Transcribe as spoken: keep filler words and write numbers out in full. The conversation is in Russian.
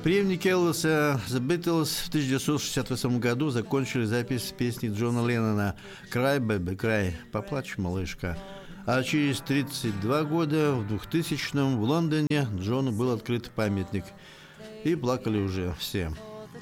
Преемники Элвиса The Beatles в тысяча девятьсот шестьдесят восьмом году закончили запись песни Джона Леннона «Cry, baby, cry» «Поплачь, малышка». А через тридцать два года, в двухтысячном, в Лондоне Джону был открыт памятник. И плакали уже все.